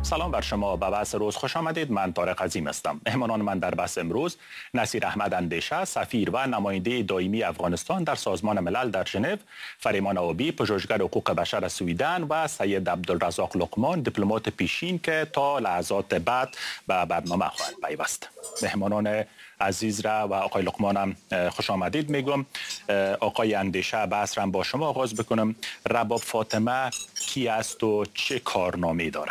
سلام بر شما. به بحث روز خوش آمدید. من طارق عظیم هستم. مهمانان من در بحث امروز نصیر احمد اندیشه، سفیر و نماینده دائمی افغانستان در سازمان ملل در ژنو، فریمان آبی، پژوهشگر حقوق بشر از سویدن و سید عبدالرزاق لقمان، دیپلمات پیشین که تا لحظات بعد به برنامه خواهند پیوست. مهمانان عزیز را و آقای لقمان هم خوش آمدید میگم. آقای اندیشه، بحث را با شما آغاز بکنم. رباب فاطمه کی است و چه کارنامه‌ای داره؟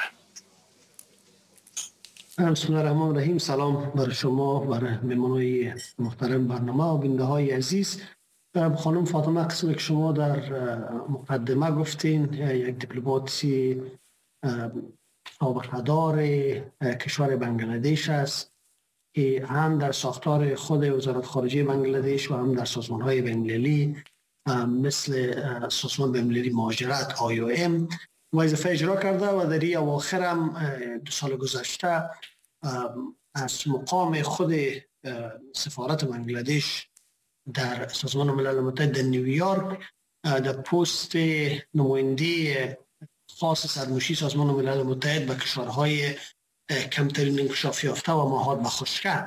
بسم الله الرحمن الرحیم. سلام بر شما، بر مهمانای محترم برنامه و بیننده های عزیز. خانم فاطمه، قسمی که شما در مقدمه گفتین، یک دیپلماتی سابقه دار کشور بنگلادش است که هم در ساختار خود وزارت خارجه بنگلادش و هم در سازمان های بین‌المللی مثل سازمان بین‌المللی مهاجرت IOM وظیفه اجرا کرده و در این اواخر هم 2 سال گذشته از مقام خود سفارت بنگلادش در سازمان ملل متحد در نیویورک در پست نماینده خاص سرنوشت سازمان ملل متحد به کشورهای کمترین انکشاف یافته و مهاد به خشکی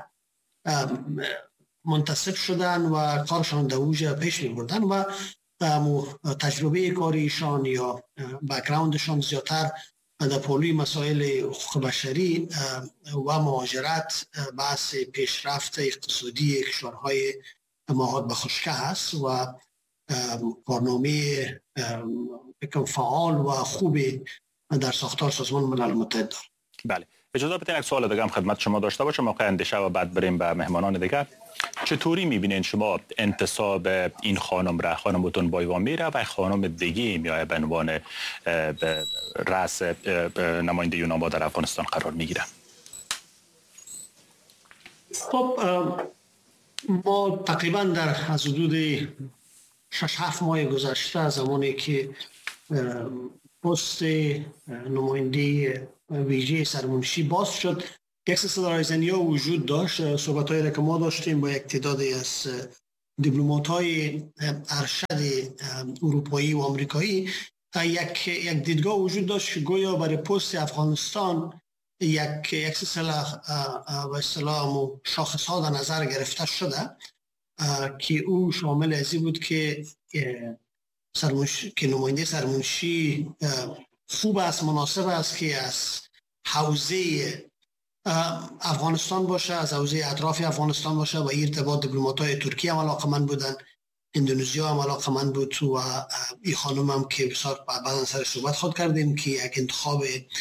منتصب شدن و کارشان در اوج پیش می‌بردن و تجربه کاریشان یا بک‌گراندشان زیادتر در پولوی مسائل حقوق بشری و مهاجرت، بحث پیشرفت اقتصادی کشورهای مهاد به خشکی هست و کارنامه فعال و خوبی در ساختار سازمان ملل متحد دارد. بله، اجازه بدین یک سوال دیگه هم خدمت شما داشته باشم آقای اندیشه و بعد بریم به مهمانان دیگر. چطوری میبینین شما انتصاب این خانم را؟ خانمتون بایوان میره و خانم دیگه میایه به عنوان رأس نماینده یوناما در افغانستان قرار میگیره؟ خب ما تقریبا در از حدود 6-7 ماه گذشته، زمانی که پست نماینده ویژه سرمنشی باز شد، یک سلسله رایزنی‌ها وجود داشت. صحبت‌هایی را که ما داشتیم با یک تعدادی از دیپلمات‌های ارشد اروپایی و آمریکایی، یک دیدگاه وجود داشت که گویا برای پست افغانستان یک سلسله به اصطلاح شاخص‌ها در نظر گرفته شده که او شامل ازی بود که نماینده سرمنشی خوب است، مناسب است که از حوزه افغانستان باشه، از حوزه اطراف افغانستان باشه و ارتباط دیپلمات‌های ترکیه هم علاقه‌مند بودن، اندونزیا هم علاقه‌مند بود و این خانم هم که بسیار بعدا سر صحبت خود کردیم که یک انتخاب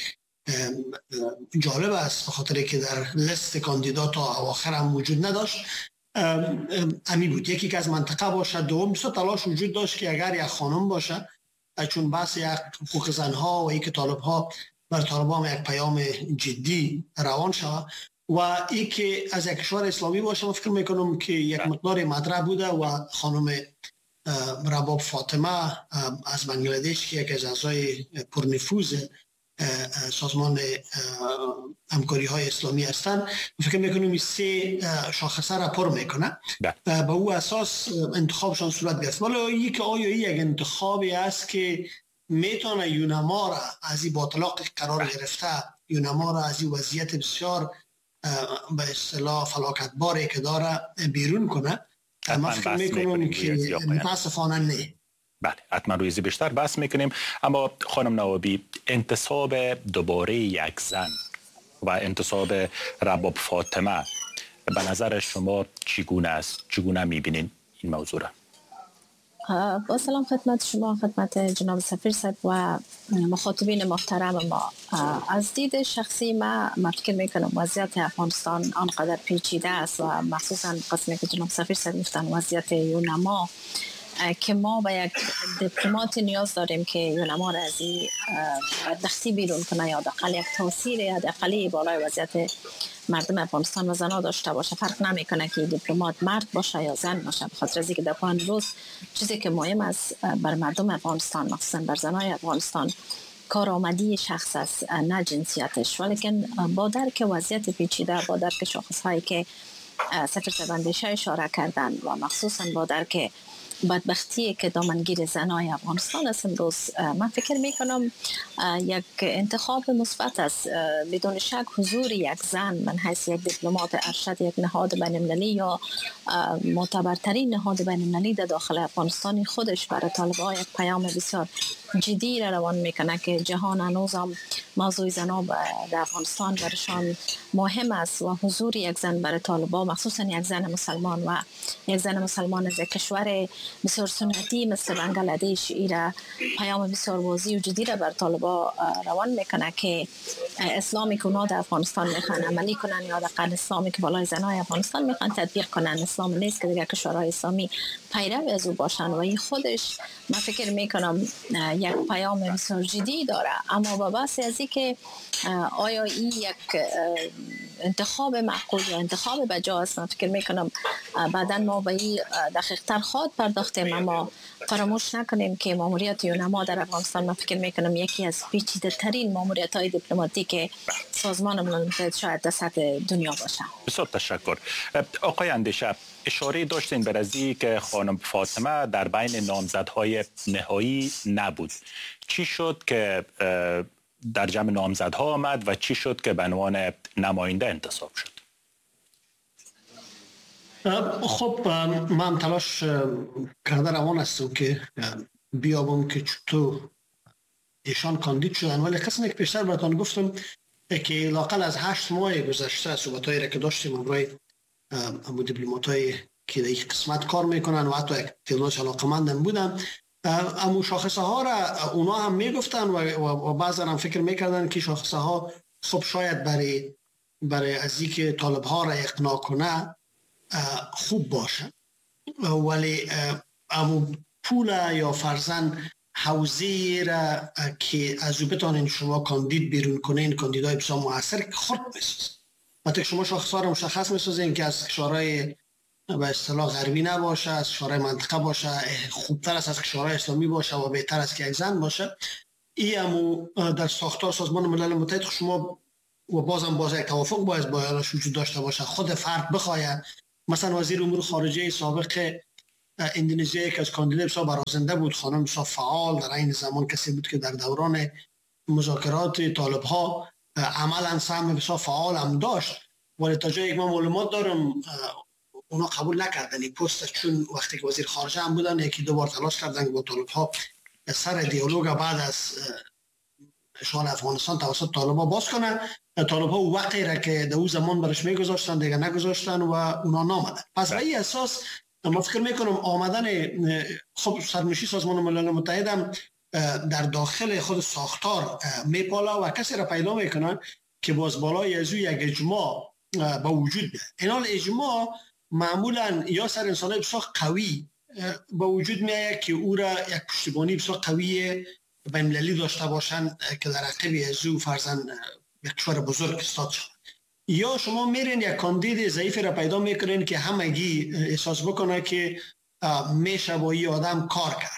جالب است، به خاطر که در لیست کاندیدات اواخر هم وجود نداشت. امی بود یکی که از منطقه باشه. دوم بسیار تلاش وجود داشت که اگر یک خانم باشه، چون بحث یک حقوق زنها و یک طالبها بر طالبان یک پیام جدی روان شود و ای که از یک کشور اسلامی باشه، من فکر میکنم که یک مقدار مطرح بوده و خانم رباب فاطمه از بنگلادش که یک از اعضای پرنفوذ سازمان همکاری های اسلامی هستند، فکر میکنم این 3 شاخصه را پر میکنه. به او اساس انتخابشان صورت گرفت. ولی یک یک انتخابی است که میتونه یوناما را از این باطلاق قرار گرفته، یوناما را از این وضعیت بسیار به اصطلاح فلاکتباری که داره بیرون کنه. من فکر میکنم که متاسفانه نه. بله، حتما روی بیشتر بحث میکنیم. اما خانم نوابی، انتصاب دوباره یک زن و انتصاب رباب فاطمه به نظر شما چگونه است؟ چگونه میبینین این موضوع را؟ با سلام خدمت شما، خدمت جناب سفیر صاحب و مخاطبین محترم ما. از دید شخصی ما فکر میکنم وضعیت افغانستان آنقدر پیچیده است و مخصوصا قسمی که جناب سفیر صاحب گفتن وضعیت یوناما، که ما با یک دیپلمات نیاز داریم که یوناما را از این بدبختی بیرون کنه یا حداقل یک تاثیر حداقلی بالای وضعیت مردم افغانستان و زنها داشته باشه. فرق نمیکنه که دیپلمات مرد باشه یا زن باشه، به خاطر از اینکه در پایان روز چیزی که مهم است بر مردم افغانستان، مخصوصا بر زنهای افغانستان، کارآمدی شخص است، نه جنسیتش. ولیکن با درک وضعیت پیچیده، با درک شاخص‌هایی که سفیر صاحب اندیشه اشاره کردن و مخصوصا با درک بدبختی که دامنگیر زنای افغانستان است امروز، من فکر میکنم یک انتخاب مثبت است. بدون شک حضور یک زن من حیث یک دیپلمات ارشد یک نهاد بین المللی یا معتبرترین نهاد بین المللی در داخل افغانستان خودش برای طالبان یک پیام بسیار جدی را روان میکنه که جهان هنوز هم موضوع زنان در افغانستان برشان مهم است و حضور یک زن برای طالبان، مخصوصا یک زن مسلمان و یک زن مسلمان از کشور بسیار سنتی مثل بنگلادش، ایرا پیام بسیار واضح و جدی را بر طالبان روان میکنه که اسلامی که اونا در افغانستان میخوان عملی کنن یا دقیقاً اسلامی که بالای زنای افغانستان میخوان تطبیق کنن، اسلام نیست که دیگر کشورهای اسلامی پیرو از او باشن و این خودش من فکر میکنم یک پیام بسیار جدی داره. اما با بحث از این که آیا این یک انتخاب معقول یا انتخاب بجا است، من فکر میکنم بعدا ما به این دقیق تر خواهد پرداختیم. اما فراموش نکنیم که ماموریت یونما در افغانستان من فکر میکنم یکی از پیچیده ترین ماموریت های دیپلماتیک سازمان ملل متحد شاید در سطح دنیا باشه. بسیار تشکر. آقای اندیشه، اشاره داشتین بر از که خانم فاطمه در بین نامزدهای نهایی نبود. چی شد که در جمع نامزدها آمد و چی شد که به عنوان نماینده انتصاب شد؟ خب من تلاش کرده روان هستم که بیابم که چطور ایشان کاندید شدن، ولی قسمی که پیشتر براتان گفتم که لاقل از 8 ماه گذشته صحبتایی را که داشتیم امروی دیپلماتایی که در یک قسمت کار میکنن و حتی یک تعدادش علاقمندم بودن، اما شاخصه ها را اونا هم میگفتن و بعضا هم فکر میکردن که شاخصه ها خب شاید برای از این که طالب ها را اقناع کنه خوب باشه، ولی اما پول یا فرزن حوزه را که از او بتانین شما کاندید بیرون کنین، کاندیدای بسیار مؤثر خرد میسازه. وقتی شما شاخص ها را مشخص میسازین که از کشورهای به اصطلاح غربی نباشه، از کشورهای منطقه باشه، خوبتر است از کشورهای اسلامی باشه و بهتر است که یک زن باشه، این هم در ساختار سازمان ملل متحد شما و باز یک توافق باید وجود داشته باشه. خود فرد بخواهد، مثلا وزیر امور خارجه سابق اندونزیا که از کاندیدای بسیار برازنده بود، خانم بسیار فعال، در این زمان کسی بود که در دوران مذاکرات طالب ها عملا سهم بسیار فعال هم داشت، ولی تا جایی که من معلومات دارم اونا قبول نکردن این پست، چون وقتی که وزیر خارجه هم بودن یکی دو بار تلاش کردن که با طالب ها سر دیالوگ بعد از اشغال افغانستان توسط طالب ها باز کنن. طالب ها وقتی را که در اون زمان برش میگذاشتن دیگه نگذاشتن و اونا نامدن. پس به این اساس من فکر میکنم آمدن خب سرنوشی سازمان ملل متحد هم در داخل خود ساختار میپاله و کسی را پیدا میکنن که باز بالای از او یک اجماع با وجود بیاد. اینال اجماع معمولا یا سر انسانای بسیار قوی با وجود میاد که او را یک پشتیبانی بسیار قوی بین‌المللی داشته باشند که در عقب از او فرضاً یک کشور بزرگ استاد شد، یا شما میرین یک کاندید ضعیف را پیدا میکنین که همگی احساس بکنه که میشه با این آدم کار کرد.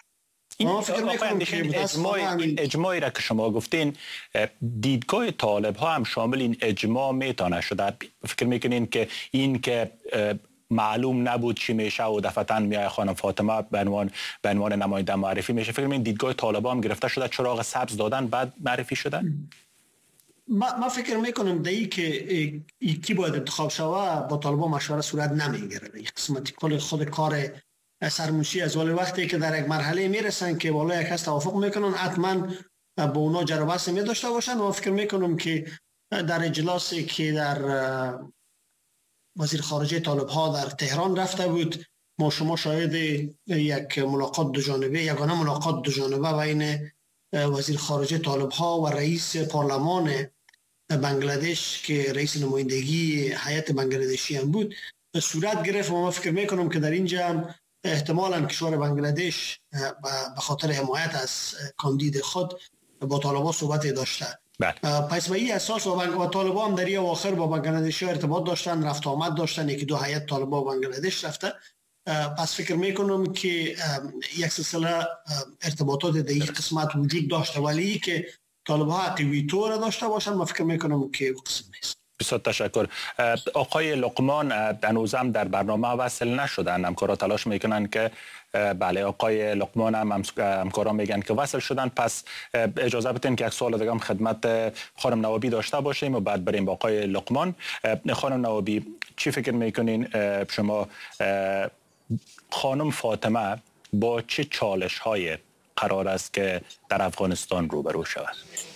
این اجماعی را که شما گفتین، دیدگاه طالب ها هم شامل این اجماع میتونه شده؟ فکر میکنین که این که معلوم نبود چی میشه و دفعتاً میای خانم فاطمه به عنوان نماینده معرفی میشه، فکر میکنین دیدگاه طالب ها هم گرفته شده، چراغ سبز دادن بعد معرفی شدن؟ ما فکر میکنم دایی که کی باید انتخاب شوه با طالبان مشوره صورت نمیگیره. این قسمتی کل خود کار سرمنشی از ولی وقتی که در یک مرحله میرسن که بالا یک کس توافق میکنن حتما با اونا جر و بحث می داشته باشن. و فکر میکنم که در اجلاسی که در وزیر خارجه طالب ها در تهران رفته بود، ما شما شاهد یک ملاقات دو جانبه، یگانه ملاقات دو جانبه بین وزیر خارجه طالب ها و رئیس پارلمان بنگلادش که رئیس نمایندگی هیئت بنگلادشی هم بود صورت گرفت. و ما فکر میکنم که در اینجا احتمالاً کشور بنگلادش به خاطر حمایت از کاندید خود با طالبان صحبت داشته. پس به این اساس و طالبان هم در این اواخر با بنگلادشی ارتباط داشتن، رفت آمد داشتن، یکی دو هیئت طالبان بنگلادش رفته. پس فکر میکنم که یک سلسله ارتباطات در این قسمت وجود داشته، ولی که طالب ها قوی طور داشته باشن ما فکر میکنم که قسم نیست. بسیار تشکر. آقای لقمان هنوزم در برنامه وصل نشدن، همکارا تلاش میکنن که بله آقای لقمان هم همکارا میگن که وصل شدن. پس اجازه بدین که یک سوال دیگه هم خدمت خانم نوابی داشته باشیم و بعد بریم با آقای لقمان. خانم نوابی چی فکر میکنین شما خانم فاطمه با چه چالش های قرار است که در افغانستان روبرو شود؟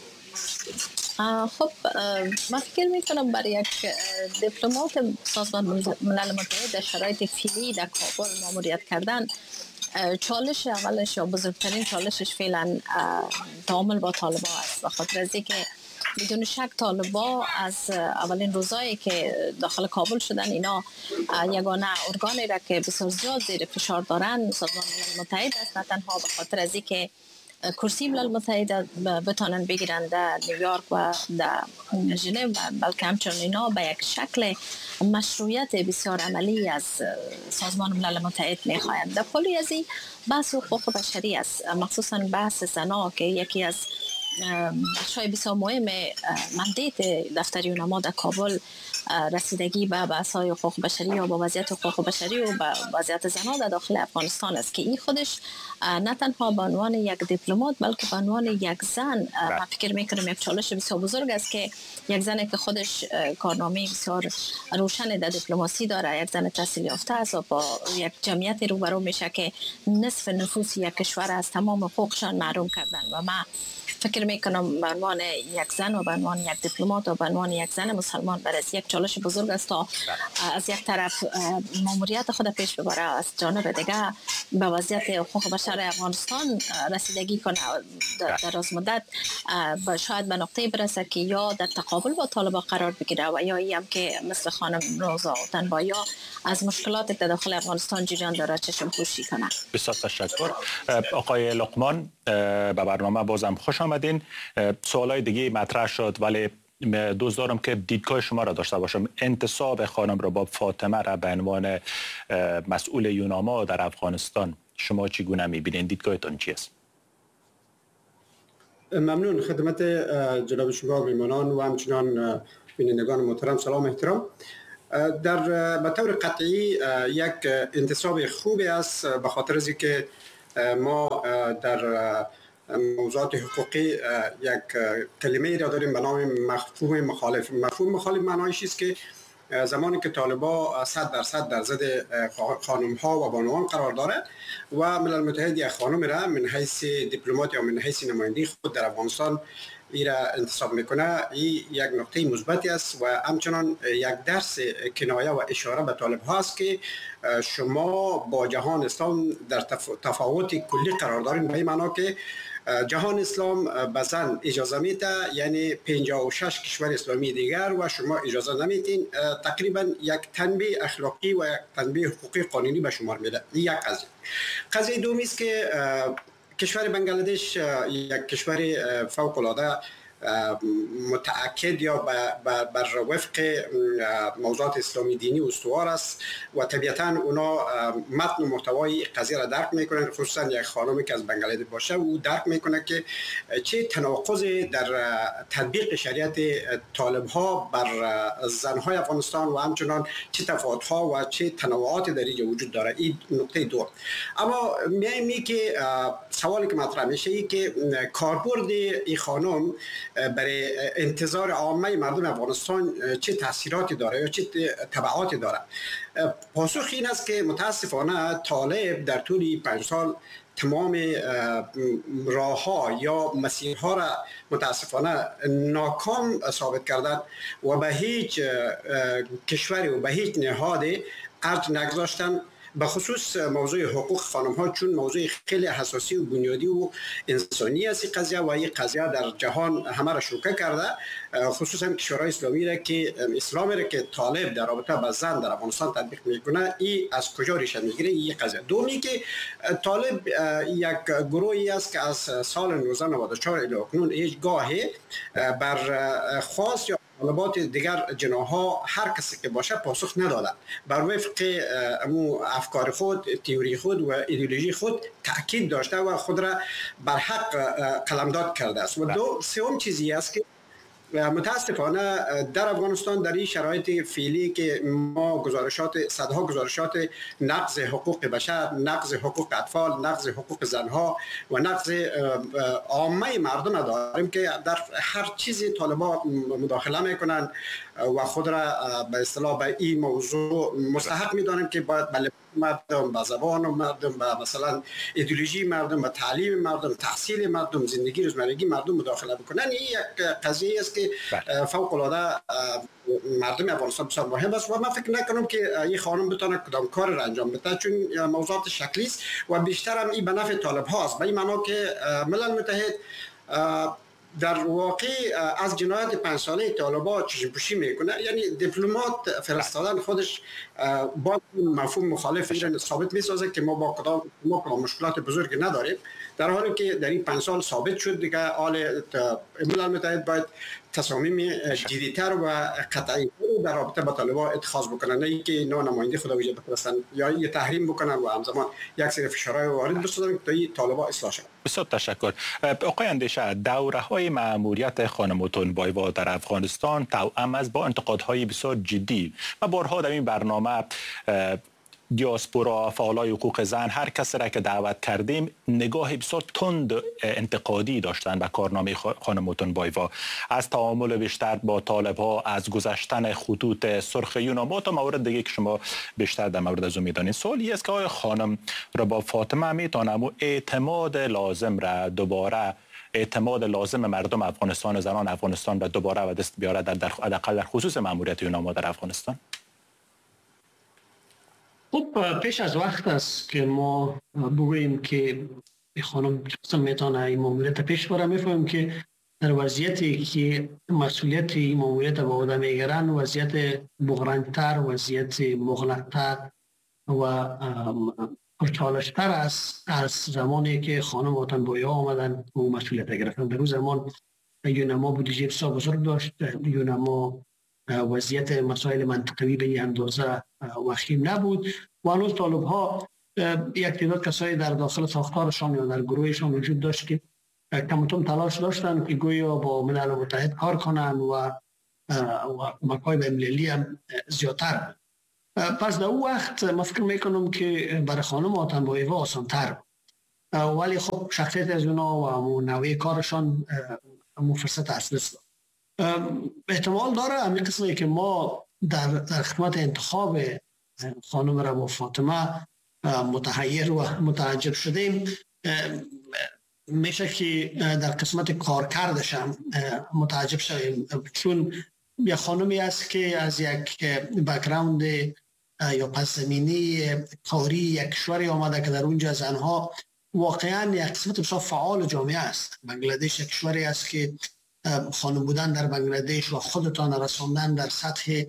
خب من فکر میکنم برای یک دیپلمات سازمان ملل متحد در شرایط فعلی در کابل ماموریت کردن، چالش اولش یا بزرگترین چالشش فعلا تعامل با طالبا است، بخاطر از اینکه بدون شک طالبا از اولین روزایی که داخل کابل شدن اینا یگانه ارگانی را که بسیار زیاد زیر فشار دارن سازمان ملل متحد است، نه تنها به خاطر از اینکه کرسی ملل متحد بتانن بگیرن در نیویورک و در ژنو، بلکه همچنین اینا به یک شکل مشروعیت بسیار عملی از سازمان ملل متحد میخواهند. در پلی از این بحث حقوق بشری است، مخصوصا بحث زنا که یکی از شاید بسیار مهم مندیت دفتر یونما در کابل رسیدگی به بحث‌های حقوق بشری یا با وضعیت حقوق بشری و با وضعیت زنان در داخل افغانستان است که این خودش نه تنها به عنوان یک دیپلمات بلکه به عنوان یک زن من فکر میکنم یک چالش بسیار بزرگ است که یک زن که خودش کارنامه بسیار روشن در دیپلماسی داره، یک زن تحصیل یافته است و با یک جمعیت روبرو میشه که نصف نفوس یک کشور از تمام حقوقشان محروم کردن و ما فکر میکنم به عنوان یک زن و به عنوان یک دیپلمات و به عنوان یک زن مسلمان برای یک چالش بزرگ است تا از یک طرف ماموریت خود پیش ببره، از جانب دیگه به وضعیت حقوق بشر افغانستان رسیدگی کنه در از مدت شاید به نقطه برسه که یا در تقابل با طالبان قرار بگیره و یا ای هم که مثل خانم روزا تنبایا از مشکلات در داخل افغانستان جریان داره چشم پوشی کنه. بسیار تشکر. آقای لقمان به برنامه بازم خوش آمدین. سوالای دیگه مطرح شد ولی دوست دارم که دیدگاه شما را داشته باشم. انتصاب خانم رباب فاطمه را به عنوان مسئول یوناما در افغانستان شما چگونه می‌بینید؟ دیدگاهتون چی است؟ ممنون. خدمت جناب شما میمانان و همچنان بینندگان محترم سلام احترام. به طور قطعی یک انتصاب خوبی است به خاطر از اینکه ما در موضوعات حقوقی یک کلمه را داریم به نام مفهوم مخالف. مفهوم مخالف معنایش است که زمانی که طالبا 100% در ضد خانم ها و بانوان قرار داره و ملل متحد یک خانم را من حیث دیپلمات یا من حیث نماینده خود در افغانستان ای را انتصاب میکنه، این یک نقطه مثبتی است و همچنان یک درس کنایه و اشاره به طالب ها است که شما با جهان اسلام در تفاوت کلی قرار دارین، به این معنا که جهان اسلام به زن اجازه میده، یعنی 56 کشور اسلامی دیگر و شما اجازه نمیدین. تقریبا یک تنبیه اخلاقی و یک تنبیه حقوقی قانونی به شمار میده. یک قضیه دومی است که کشور بنگلادش یک کشور فوق العاده متأکد یا بر وفق موضوعات اسلامی دینی استوار است و طبیعتاً اونا متن و محتوای قضیه را درک میکنن، خصوصا یک خانمی که از بنگلادش باشه و درک میکنه که چه تناقضی در تطبیق شریعت طالب ها بر زنهای افغانستان و همچنان چه تفاوت ها و چه تنوعاتی در اینجا وجود داره. این نکته دو. اما میگیم که سوالی که مطرح میشه ای که کاربرد این خانم برای انتظار عامه مردم افغانستان چه تاثیراتی داره یا چه تبعاتی داره. پاسخ این است که متاسفانه طالب در طول 5 سال تمام راه‌ها یا مسیرها را متاسفانه ناکام ثابت کردن و به هیچ کشوری و به هیچ نهادی ارج نگذاشتن، به خصوص موضوع حقوق خانم ها، چون موضوع خیلی حساسی و بنیادی و انسانی است این قضیه و این قضیه در جهان همه را شوکه کرده، خصوصا کشورهای اسلامی را که اسلامی را که طالب در رابطه با زن در افغانستان تطبیق میکنه، این از کجا ریشه میگیره؟ این قضیه دومی که طالب یک گروهی است که از سال 1994 الی اکنون هیچ گاهی بر خواست یا طلبات دیگر جناها هر کسی که باشه پاسخ ندادن، بر وفق افکار خود، تئوری خود و ایدئولوژی خود تاکید داشته و خود را بر حق قلمداد کرده است. و سوم چیزی است که متاسفانه در افغانستان در این شرایط فعلی که ما صدها گزارشات نقض حقوق بشر، نقض حقوق اطفال، نقض حقوق زنها و نقض عامه مردم داریم که در هر چیزی طالبان مداخله میکنن و خود را به اصطلاح به این موضوع مستحق میدانیم که باید مردم به زبان و مردم به مثلا ایدئولوژی مردم، به تعلیم مردم، تحصیل مردم، زندگی روزمرگی مردم مداخله بکنن. این یک قضیه است که فوق العاده مردم افغانستان بسیار مهم است و من فکر نکنم که این خانم بتونه کدام کار را انجام بده، چون موضوعات شکلی است و بیشتر هم این به نفع طالب هاست، به این معنا که ملل متحد در واقع از جنایت 5 ساله طالبان چشم‌پوشی میکنه. یعنی دیپلمات فرستادن خودش با مفهوم مخالف ایران ثابت میسازه که ما با کدام مشکلات بزرگی نداریم، در حالی که در این 5 سال ثابت شد دیگه ملل متحد باید تصامیم جدی‌تر و قطعی در رابطه با طالبان اتخاذ بکنن، نه اینکه اینا نماینده خدا وجود بفرستن یا یه تحریم بکنن و همزمان یک سری فشارهای وارد بسازن تا این طالبان اصلاح شود. بسیار تشکر. آقای اندیشه، دوره‌های مأموریت خانم تنبایوا در افغانستان توأم است با انتقادهای بسیار جدی و بارها در این برنامه دیاسپورا، فعالای حقوق زن، هر کسی را که دعوت کردیم نگاه بسیار تند انتقادی داشتن به کارنامه خانم تنبایوا، از تعامل بیشتر با طالب‌ها، از گذشتن خطوط سرخ یوناما تا مورد دیگه که شما بیشتر در مورد از اون می‌دانید. سوالی است که آیا خانم را با فاطمه میتونه اعتماد لازم را دوباره اعتماد لازم مردم افغانستان و زنان افغانستان را دوباره به دست بیاره در خصوص مأموریت یوناما در افغانستان؟ خب پیش از وقت است که ما بگوییم که خانم چطور میتونه این ماموریت پیش بره. میفهمیم که در وضعیتی که مسئولیت این ماموریت به عهده میگیرن وضعیت بحران‌تر، وضعیت مغلق‌تر و پرچالش‌تر است از زمانی که خانم تنبایوا آمدن و مسئولیت گرفتن. در اون زمان یوناما بودجه بسیار بزرگ داشت، یوناما وضعیت مسائل منطقوی به این اندازه وخیم نبود و هنوز طالب ها یک تعداد کسایی در داخل ساختارشان یا در گروهشان وجود داشت که کمتون تلاش داشتن که گویا با ملل متحد کار کنن و کمک‌های بین‌المللی هم زیادتر بود. پس در اون وقت من فکر میکنم که برای خانم تنبایوا آسان‌تر بود، ولی خب شخصیت از اونا و نوع کارشان فرصت اصلی است. احتمال داره همین قسمی که ما در خدمت انتخاب خانم را با فاطمه متحیر و متعجب شدیم، میشه که در قسمت کارکردش هم متعجب شدیم، چون یک خانمی است که از یک بک‌گراند یا پس زمینی کاری یک کشوری آمده که در اونجا زنها واقعا یک قسمت بسیار فعال جامعه است. بنگلادش یک کشوری است که خانم بودن در بنگلادش و خودتان رساندن در سطح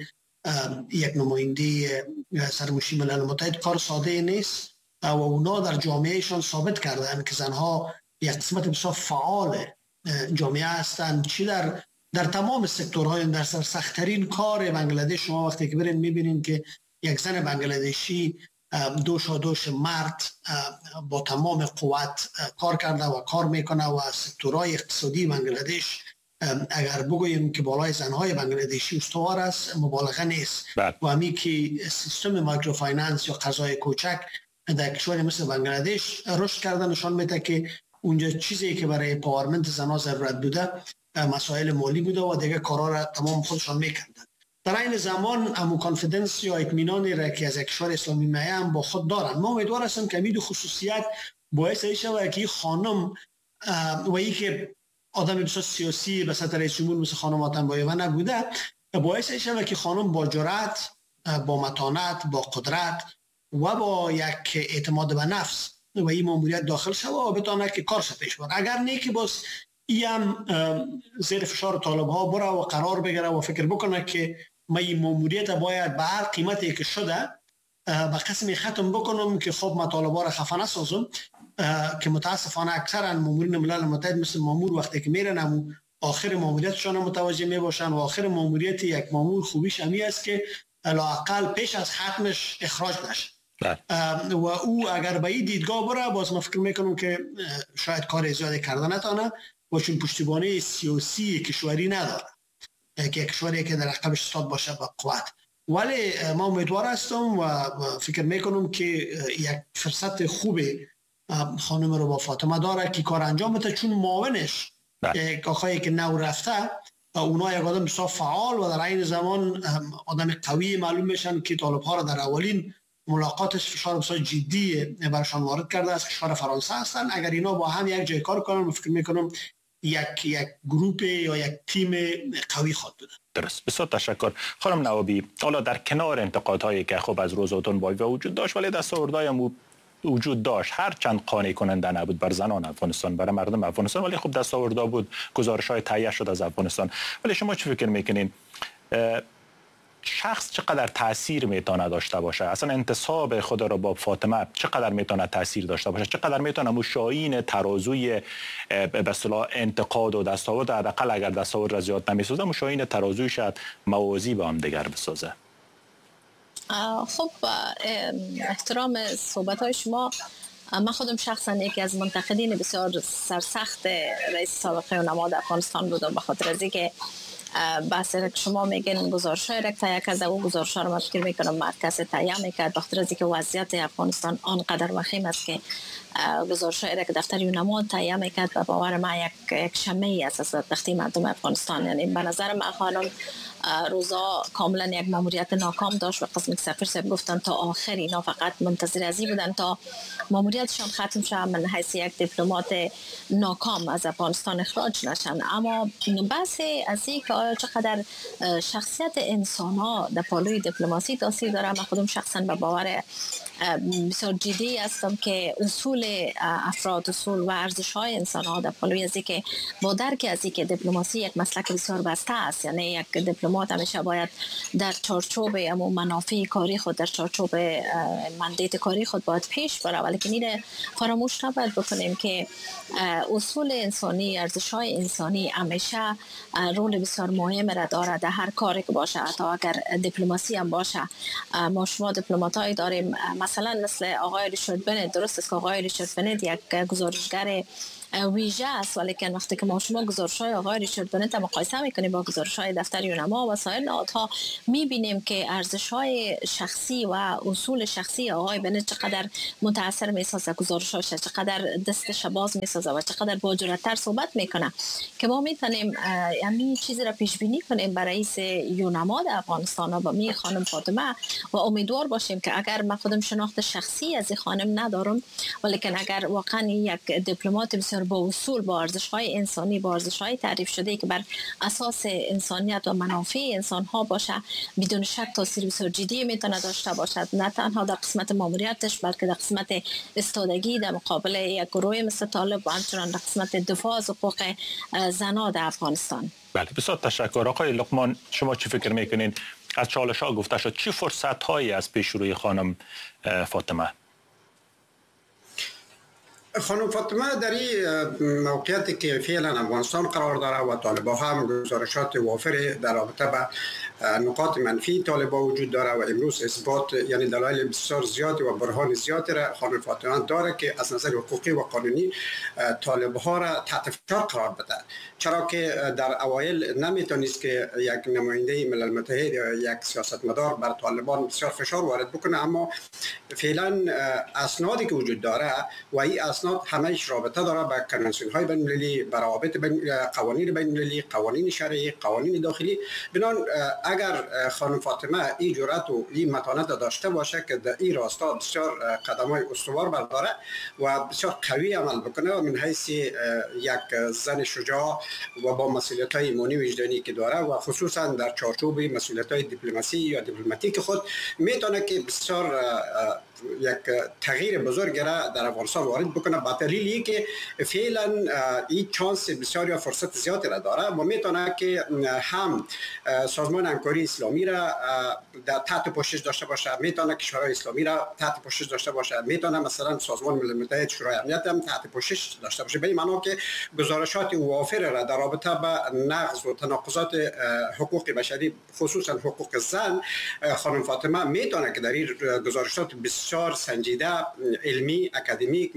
یک نماینده سرمشی ملل متحد کار ساده نیست و اونا در جامعهشان ثابت کردن که زنها یک قسمت بسیار فعال جامعه هستند، چی در تمام سکتورهای در سخت‌ترین کار بنگلادش. شما وقتی که برین میبینین که یک زن بنگلادشی دوش مرد با تمام قوت کار کرده و کار میکنه و سکتورهای اقتصادی بنگلادش اگر بگوییم که بالای زنهای بنگلادشی استوار است مبالغه نیست. و همی که سیستم مایکروفایننس یا قرضای کوچک در کشور مثل بنگلادش رشد کرده نشان میده که اونجا چیزی که برای پاورمنت زنها ضرورت بوده مسائل مالی بوده و دیگه کارا را تمام خودشان میکردن. در این زمان همون کانفیدنس یا اطمینانی را که از یک کشور اسلامی میام با خود دارن. ما امیدوار هستیم که این خصوصیت باعث شود که خانم و این که آدم بسیار سیاسی به سطح رئیس جمهور مثل خانم تنبایوا نبوده، باعث شود که خانم با جرأت، با متانت، با قدرت و با یک اعتماد به نفس و این ماموریت داخل شود و بتونه که کارش پیش بره. اگر نه که باز ایم زیر فشار طالب ها بره و قرار بگیره و فکر بکنه که ما این ماموریت باید به هر قیمتی که شده به قسمی ختم بکنم که خب مطالبه را خفه نسازم، که متاسفانه اکثرا مامورین ملل متحد مثل مامور وقتی که میرن آخر ماموریتشان متوجه میباشن و آخر ماموریت یک مامور خوبیش همی است که لااقل پیش از ختمش اخراج نشه و او اگر به این دیدگاه بره باز من فکر میکنم که شاید کار زیادی کرده نتانه و چون پشتیبانی سیاسی کشوری نداره که کشوری که در عقبش استاد باشه با قوت. ولی ما امیدوار هستم و فکر میکنم که یک فرصت خوبی خانم رو با فاطمه داره که کار انجام بده، چون معاونش یک آقایی که نو رفته اونا یک آدم بسیار فعال و در عین زمان آدم قوی معلوم میشن که طالب ها را در اولین ملاقاتش فشار بسیار جدی برشان وارد کرده از کشور فرانسه هستن. اگر اینا با هم یک جای کار کنن فکر میکنم یک گروپ یا یک تیم قوی خواهد بود. درست. بسیار تشکر خانم نوابی. حالا در کنار انتقادهایی که خب از روزاتون با وجود داشت ولی دستاوردهای هم وجود داشت، هر چند قانع کننده نبود بر زنان افغانستان، برای مردم افغانستان، ولی خب دستاوردها بود، گزارش‌های تهیه شد از افغانستان. ولی شما چه فکر میکنین شخص چقدر تاثیر میتونه داشته باشه؟ اصلا انتصاب خود را با فاطمه چقدر میتونه تاثیر داشته باشه؟ چقدر میتونه مشاین ترازوی به اصطلاح انتقاد و دستاورد، حداقل اگر دستاورد را زیاد نمیسازه، مشاین ترازوی شاید موازی با هم دیگر بسازه؟ خب احترام صحبت‌های شما. من خودم شخصا یکی از منتقدین بسیار سرسخت رئیس سابق نماد افغانستان بودم، به خاطر از اینکه بحث که شما میگین گزارش‌های را تهیه کرده و گزارش‌ها رو من فکر میکنم مرکز تهیه میکرد، به خاطر از اینکه وضعیت افغانستان آنقدر وخیم است که گزارش‌های را که دفتر نماد تهیه میکرد و باور من یک شمعی است از وقتی مردم افغانستان. یعنی به نظر من خانم روزا کاملا یک ماموریت ناکام داشت و قسم سفیر صاحب گفتن تا آخر اینا فقط منتظر ازی بودن تا ماموریتشان ختم شه، من حیث یک دیپلمات ناکام از افغانستان اخراج نشن. اما بحث از این که آیا چقدر شخصیت انسان ها در پالوی دیپلماسی تاثیر داره، من خودم شخصا به باور بسیار جدی هستم که اصول افراد، اصول و ارزش های انسان ها در پالوی از که با درک از که دیپلماسی یک مسلک بسیار بسته است، یعنی یک دیپلمات همیشه باید در چارچوب منافع کاری خود، در چارچوب مندیت کاری خود باید پیش بره، ولی که میره فراموش نباید بکنیم که اصول انسانی، ارزش های انسانی همیشه رول بسیار مهم را داره در هر کاری که باشه، حتی اگر دیپلماسی هم باشه. ما شما دیپلمات های داریم مثلا مثل آقای ریچارد بنت. درست است که آقای ریچارد بنت یک گزارشگر ویژه است، ولی که وقتی که ما شما گزارش‌های آقای ریچارد بنت مقایسه می‌کنیم با گزارش‌های دفتر یونما و سایر نهادها، می‌بینیم که ارزش‌های شخصی و اصول شخصی آقای بنت چقدر متاثر می‌سازه، گزارش‌هاش چقدر دستش باز می‌سازه و چقدر با جرأت‌تر صحبت می‌کنه که ما می‌تونیم همین چیزی را پیش بینی کنیم برای رئیس یونما افغانستان و می خانم فاطمه و امیدوار باشیم که اگر من خودم شناخت شخصی از این خانم ندارم، ولی که اگر واقعا یک دیپلمات بسیار با اصول، با ارزش‌های انسانی، با ارزش‌های تعریف شده که بر اساس انسانیت و منافع انسان‌ها باشه، بدون شک تاثیر بسیار جدی میتونه داشته باشد، نه تنها در قسمت ماموریتش بلکه در قسمت استادگی در مقابل یک گروه مثل طالب و همچنان در قسمت دفاع از حقوق زنان در افغانستان. بله، بسیار تشکر. آقای لقمان، شما چی فکر میکنین؟ از چالش‌ها گفته شد، چه فرصت‌هایی از پیش روی خانم فاطمه؟ خانم فاطمه در این موقعیتی که فعلا افغانستان قرار داره و طالبان هم گزارشات وافر در رابطه به نقاط منفی طالبان وجود داره و امروز اثبات، یعنی دلایل بسیار زیادی و برهان زیادی را خانم فاطمه داره که از نظر حقوقی و قانونی طالبان را تحت فشار قرار بده، چرا که در اوایل نمیتونست که یک نماینده ملل متحد یا یک سیاستمدار بر طالبان بسیار فشار وارد بکنه، اما فعلا اسنادی که وجود داره و این اسناد همه‌اش رابطه داره با کنوانسیون‌های بین‌المللی، با روابط قوانین بین‌المللی، قوانین شرعی، قوانین داخلی. بنابراین اگر خانم فاطمه این جرأت و این متانت داشته باشه که در این راستا بسیار قدم‌های استوار برداره و بسیار قوی عمل بکنه و من حیث یک زن شجاع و با مسئولیت‌های ایمانی وجدانی که داره و خصوصا در چارچوب مسئولیت‌های دیپلماسی یا دیپلماتیک خود میتونه که بسیار یک تغییر بزرگ را در افغانستان وارد بکنه، با دلیلی که فعلا این چانس بسیار یا فرصت زیادی را داره و میتونه که هم سازمان همکاری اسلامی را در تحت پوشش داشته باشه، میتونه کشورهای اسلامی را تحت پوشش داشته باشه، میتونه مثلا سازمان ملل متحد شورای امنیت هم تحت پوشش داشته باشه، به این معنی که گزارشات وافر را در رابطه با نقض و تناقضات حقوق بشری خصوصا حقوق زن خانم فاطمه میتونه که در این گزارشات بسیار سنجیده، علمی، اکادمیک، مستند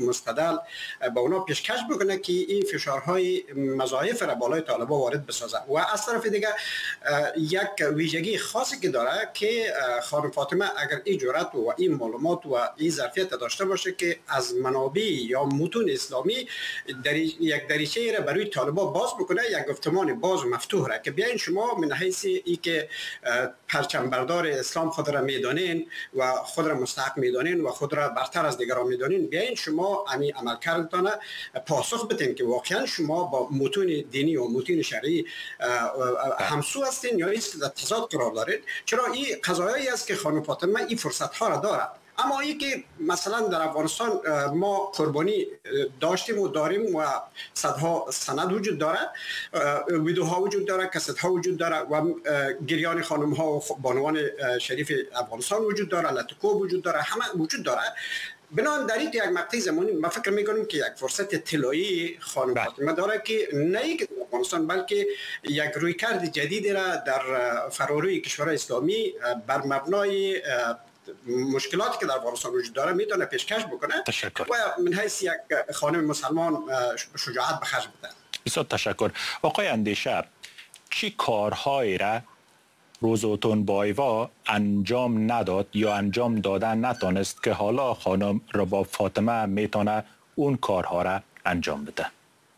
ملل با اونا پیشکش بکنه که این فشارهای مضاعف را بالای طالبان وارد بسازه. و از طرف دیگه یک ویژگی خاصی که داره که خانم فاطمه اگر این جرأت و این معلومات و این ظرفیت داشته باشه که از منابع یا متون اسلامی یک دریچه را برای طالبان باز بکنه، یک گفتمان باز و مفتوح را که بیاین شما من حیث ای که پرچم بردار اسلام خود را میدانین و خود را مستحق میدانین و خود را برتر از دیگران میدانین، بیاین شما امی عمل کردتان پاسخ بدین که واقعا شما با متون دینی و متون شرعی همسو هستین یا ایست در تضاد قرار دارید. چرا این قضایایی است که خانم فاطمه این فرصت ها را دارد. اما این که مثلا در افغانستان ما قربانی داشتیم و داریم و صدها سند وجود داره، ویدیوها وجود داره، کست ها وجود داره و گریان خانم ها و بانوان شریف افغانستان وجود داره، لطکو وجود داره، همه وجود داره. بنابراین در این یک مقطع زمانی ما فکر میکنیم که یک فرصت طلایی خانم فاطمه داره که نه که افغانستان بلکه یک رویکرد جدیدی را در فراروی کشورهای اسلامی بر مبنای مشکلاتی که در افغانستان وجود داره میتونه پیشکش بکنه. تشکر. و من حیث یک خانم مسلمان شجاعت به خرج بده. بسیار تشکر. آقای اندیشه، چی کارهایی را روزوتون بایوا انجام نداد یا انجام دادن نتونست که حالا خانم رباب فاطمه میتونه اون کارها را انجام بده؟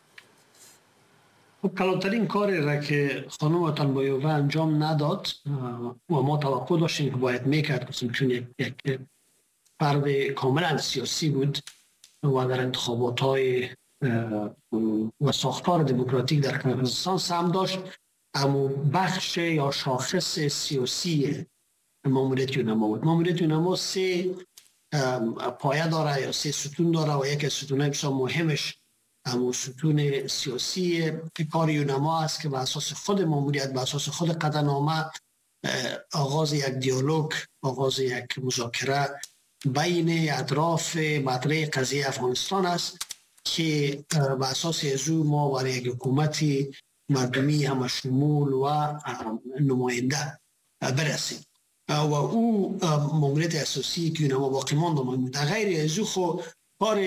کلانترین کاری را که خانم تنبایوه انجام نداد و ما توقع داشتیم که باید میکرد، چون یک فرد کاملا سیاسی بود و در انتخابات های و ساختار دموکراتیک در کردستان سهم داشت، اما بخش یا شاخص سیاسی ماموریت یونما بود. ماموریت یونما 3 پایه داره یا 3 ستون داره و یک از ستونهای بسیار مهمش اما ستون سیاسی کار یونما است که به اساس خود ماموریت، به اساس خود قطعنامه آغاز یک دیالوگ، آغاز یک مذاکره بین اطراف مطرح قضیه افغانستان است که به اساس ازو ما برای یک حکومت مردمی همه شمول و نماینده برسیم و او ماموریت اساسی که یونما باقی مانده بود. غیر ازو خو کار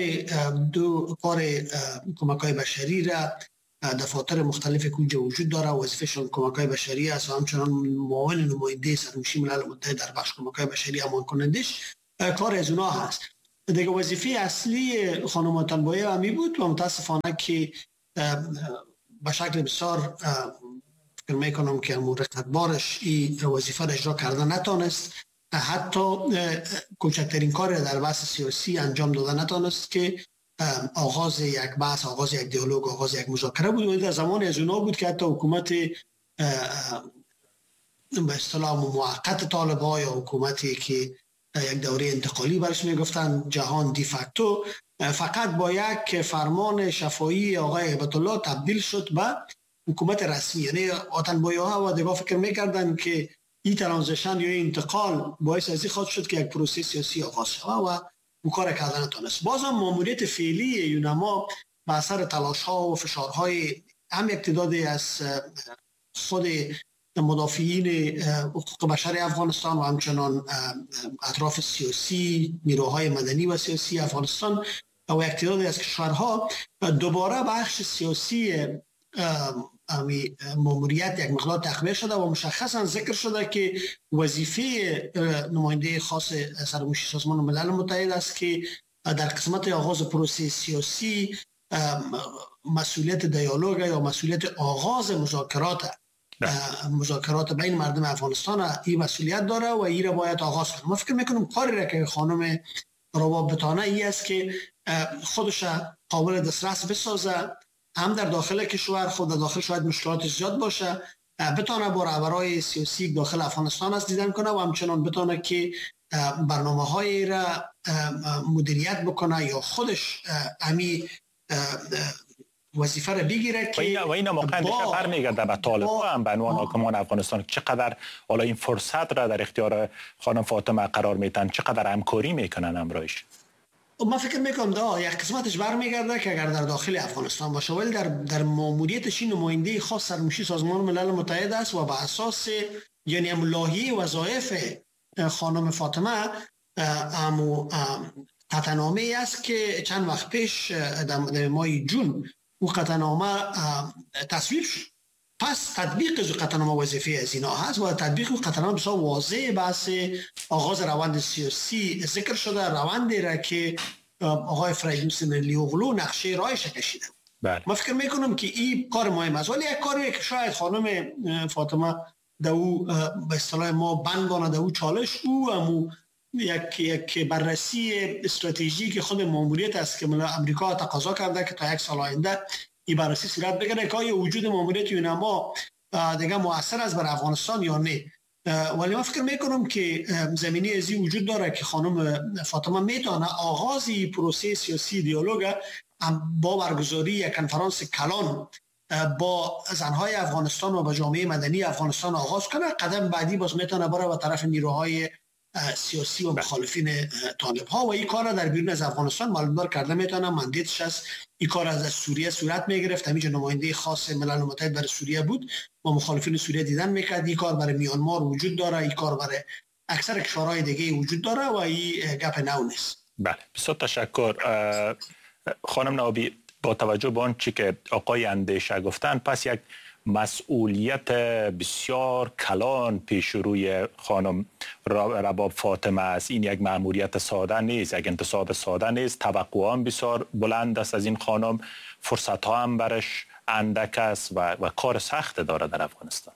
کمک‌های بشری را دفاتر مختلف که وجود داره، وظیفه‌شان کمک‌های بشری است و همچنان معاون نماینده سرمشی ملل متحد در بخش کمک‌های بشری امان کنندش کار از اونها هست. دیگه وظیفه اصلی خانم تنبایه همی بود و متاسفانه که به شکل بسیار فکر میکنم که رقتبارش این وظیفه را اجرا کرده نتانست، حتی کوچکترین کار در بحث سیاسی انجام داده نتانست که آغاز یک بحث، آغاز یک دیالوگ، آغاز یک مذاکره بود. و در زمان از اونا بود که حتی حکومت به اصطلاح موقت طالبان یا حکومتی که یک دوره انتقالی برش میگفتن جهان دی فاکتو، فقط با یک فرمان شفاهی آقای هیبت الله تبدیل شد به حکومت رسمی. یعنی آتنبایه ها و دیگه فکر میکردن که این ترانزیشن یا انتقال باعث از این خواهد شد که یک پروسه سیاسی آغاز شد و او کار کردن نتونست. بازم ماموریت فعلی یونما به اثر تلاش ها و فشارهای هم یک تعدادی از خود مدافعین حقوق بشر افغانستان و همچنان اطراف سیاسی، نیروهای مدنی و سیاسی افغانستان و یک تعدادی از کشورها دوباره بخش سیاسی ماموریت یک مقدار تخمیه شده و مشخصا ذکر شده که وظیفه نماینده خاص سرمشی سازمان ملل متحد است که در قسمت آغاز پروسه سیاسی مسئولیت دیالوگ یا مسئولیت آغاز مذاکرات بین مردم افغانستان این مسئولیت داره و این را باید آغاز کنه. ما فکر میکنم کاری را که خانم رباب بتانه ای است که خودش قابل دسترس بسازه، هم در داخل کشور، خود در داخل شاید مشکلات زیاد باشه، بتانه با رهبرای سیاسی داخل افغانستان است دیدن کنه و همچنان بتانه که برنامه های را مدیریت بکنه یا خودش امی وظیفه را بگیره که و این موقع برمیگرده به طالبان هم به عنوان حاکمان افغانستان چقدر حالا این فرصت را در اختیار خانم فاطمه قرار میتن، چقدر همکاری میکنن همراهش؟ من فکر میکنم یک قسمتش برمیگرده که اگر در داخل افغانستان باشه، ولی در ماموریتش نماینده خاص سرمشی سازمان ملل متحد است و به اساس یعنی لایحه وظایف خانم فاطمه قطعنامه است که چند وقت پیش در ماه جون او قطعنامه تصویب شد. پس تطبیق از قطعنامه وظیفه از اینا هست و تطبیق قطعنامه بسیار واضح بحث آغاز روند سیاسی ذکر شده، روندی را که آقای فریدون ملی‌اوغلو نقشه رایش کشیده. بله. من فکر میکنم که این کار مهم است، ولی یک کاری که شاید خانم فاطمه دو به اصطلاح ما بندانه دو چالش او همو یک بررسی استراتژیک خود ماموریت است که امریکا تقاضا کرده که تا یک سال آینده این بررسی صورت بگیره که آیا وجود ماموریت یونما دیگه مؤثر است بر افغانستان یا نه. ولی من فکر میکنم که زمینه ازی وجود داره که خانم فاطمه میتونه آغازی پروسه سیاسی دیالوگ با برگزاری یک کنفرانس کلان با زنهای افغانستان و با جامعه مدنی افغانستان آغاز کنه. قدم بعدی باز میتونه بره به طرف نیروهای سیاسی و مخالفین طالب ها و این کار در بیرون از افغانستان معلومدار کرده میتونه. مندیتش از این کار از سوریه صورت میگرفت، همینجا نماینده خاص ملل متحد برای سوریه بود و مخالفین سوریه دیدن میکرد. این کار برای میانمار وجود داره، این کار برای اکثر کشورهای دیگه وجود داره و این گپ نو نیست. بله، بسیار تشکر. خانم نوابی، با توجه به آنچه که آقای اندیشه گفتن، پس یک مسئولیت بسیار کلان پیش روی خانم رباب فاطمه است. این یک مأموریت ساده نیست، یک انتصاب ساده نیست. توقع هم بسیار بلند است از این خانم، فرصت ها هم برش اندک است و کار سخت داره در افغانستان.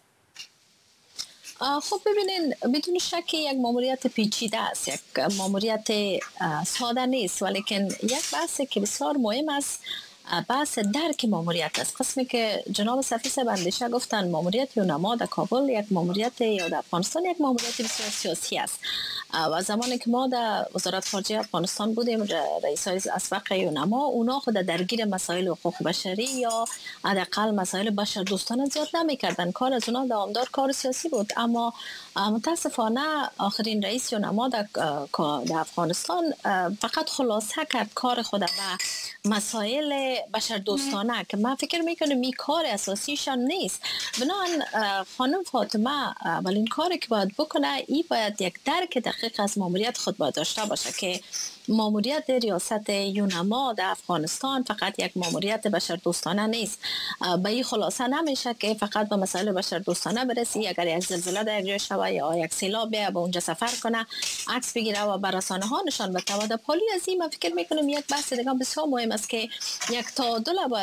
خب ببینین، بدون شک یک ماموریت پیچیده است، یک ماموریت ساده نیست، ولیکن یک بحثی که بسیار مهم است بحث درک ماموریت است. قسمی که جناب سفیر صاحب اندیشه گفتن ماموریت یونما در کابل یک ماموریت یا در افغانستان یک ماموریت بسیار سیاسی است و زمانی که ما در وزارت خارجه افغانستان بودیم، رئیسای اسبق یونما اونا خود درگیر مسائل حقوق بشری یا حداقل مسائل بشردوستانه زیاد نمی‌کردن. کار از اونا دوامدار کار سیاسی بود. اما متاسفانه آخرین رئیس یونما در افغانستان فقط خلاصه کرد کار خود به مسائل بشردوستانه که من فکر میکنم این کار اساسیشان نیست. بنابراین خانم فاطمه اولین کاری که باید بکنه این باید یک درک دقیق از ماموریت خود باید داشته باشه که ماموریت ریاست یونما در افغانستان فقط یک ماموریت بشردوستانه نیست. به این خلاصه نمیشه که فقط به مسائل بشردوستانه برسی. اگر یک زلزله در یک جای شود یا یک سیلاب بیاد به اونجا سفر کنه، عکس بگیره و بر رسانه ها نشان بده. و در پالی از این من فکر میکنم یک بحث دیگه بسیار مهم است که یک تعادل